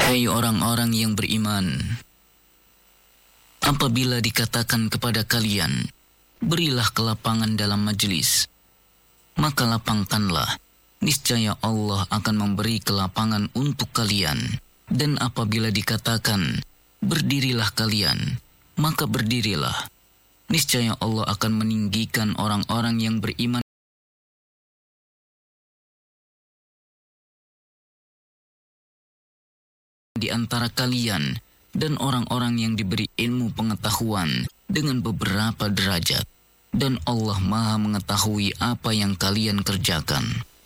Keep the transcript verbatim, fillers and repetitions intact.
Hai orang-orang yang beriman, apabila dikatakan kepada kalian, berilah kelapangan dalam majelis, maka lapangkanlah, niscaya Allah akan memberi kelapangan untuk kalian. Dan apabila dikatakan, berdirilah kalian, maka berdirilah, niscaya Allah akan meninggikan orang-orang yang beriman di antara kalian dan orang-orang yang diberi ilmu pengetahuan dengan beberapa derajat. Dan Allah Maha mengetahui apa yang kalian kerjakan.